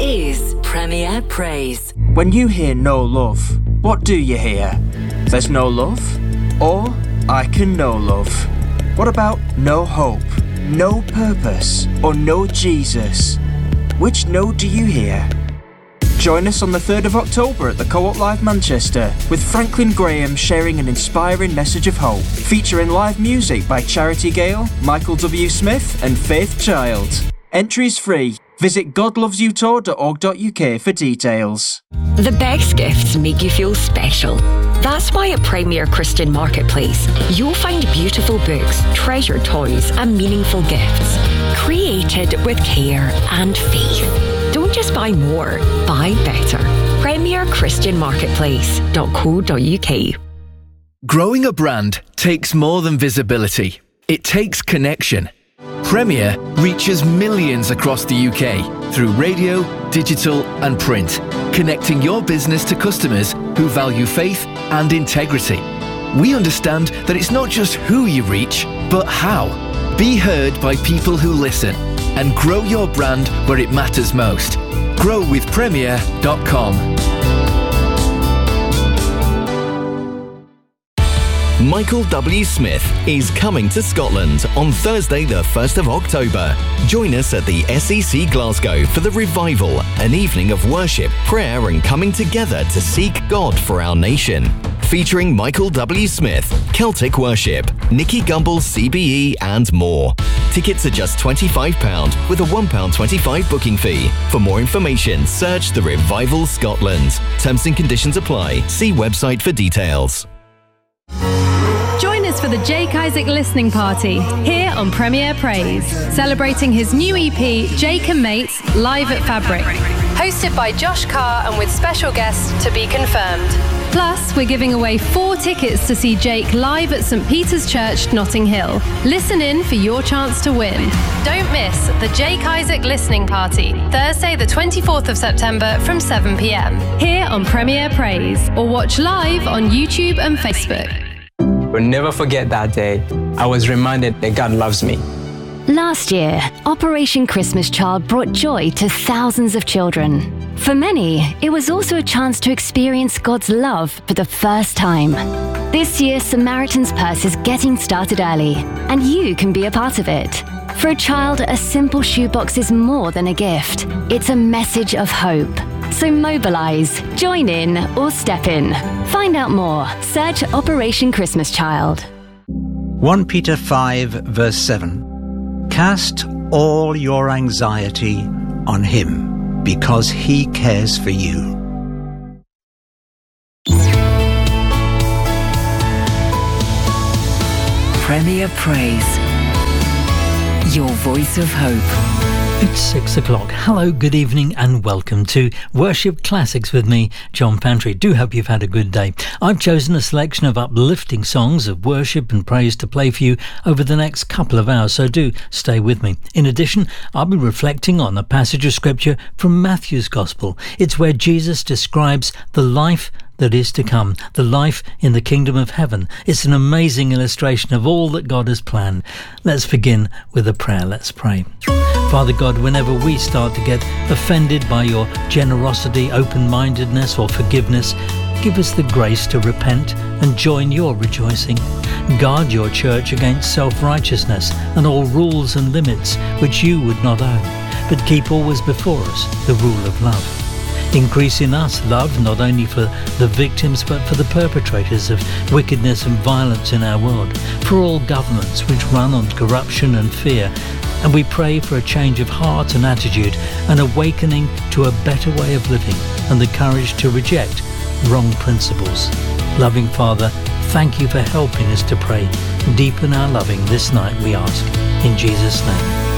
is Premier Praise. When you hear no love, what do you hear? There's no love? Or I can know love? What about no hope, no purpose, or no Jesus? Which no do you hear? Join us on the 3rd of October at the Co-op Live Manchester with Franklin Graham sharing an inspiring message of hope, featuring live music by Charity Gale, Michael W. Smith and Faith Child. Entries free. Visit godlovesyoutour.org.uk for details. The best gifts make you feel special. That's why at Premier Christian Marketplace, you'll find beautiful books, treasured toys and meaningful gifts, created with care and faith. Don't just buy more, buy better. PremierChristianMarketplace.co.uk. Growing a brand takes more than visibility. It takes connection. Premier reaches millions across the UK through radio, digital and print, connecting your business to customers who value faith and integrity. We understand that it's not just who you reach, but how. Be heard by people who listen and grow your brand where it matters most. Growwithpremier.com. Michael W. Smith is coming to Scotland on Thursday the 1st of October. Join us at the SEC Glasgow for the Revival, an evening of worship, prayer and coming together to seek God for our nation. Featuring Michael W. Smith, Celtic Worship, Nicky Gumbel CBE and more. Tickets are just £25 with a £1.25 booking fee. For more information, search The Revival Scotland. Terms and conditions apply. See website for details. Join us for the Jake Isaac listening party here on Premier Praise, celebrating his new EP, Jake and Mates, live at Fabric. Hosted by Josh Carr and with special guests to be confirmed. Plus, we're giving away 4 tickets to see Jake live at St. Peter's Church, Notting Hill. Listen in for your chance to win. Don't miss the Jake Isaac listening party, Thursday the 24th of September from 7 p.m. here on Premier Praise, or watch live on YouTube and Facebook. Will never forget that day. I was reminded that God loves me. Last year, Operation Christmas Child brought joy to thousands of children. For many, it was also a chance to experience God's love for the first time. This year, Samaritan's Purse is getting started early, and you can be a part of it. For a child, a simple shoebox is more than a gift. It's a message of hope. So mobilise, join in, or step in. Find out more. Search Operation Christmas Child. 1 Peter 5, verse 7. Cast all your anxiety on him, because he cares for you. Premier Praise. Your voice of hope. It's 6 o'clock. Hello, good evening and welcome to Worship Classics with me, John Pantry. Do hope you've had a good day. I've chosen a selection of uplifting songs of worship and praise to play for you over the next couple of hours, so do stay with me. In addition, I'll be reflecting on a passage of scripture from Matthew's Gospel. It's where Jesus describes the life that is to come, the life in the kingdom of heaven. It's an amazing illustration of all that God has planned. Let's begin with a prayer. Let's pray. Father God, whenever we start to get offended by your generosity, open-mindedness or forgiveness, give us the grace to repent and join your rejoicing. Guard your church against self-righteousness and all rules and limits which you would not own, but keep always before us the rule of love. Increase in us love not only for the victims but for the perpetrators of wickedness and violence in our world, for all governments which run on corruption and fear. And we pray for a change of heart and attitude, an awakening to a better way of living, and the courage to reject wrong principles. Loving Father, thank you for helping us to pray. Deepen our loving this night, we ask. In Jesus' name.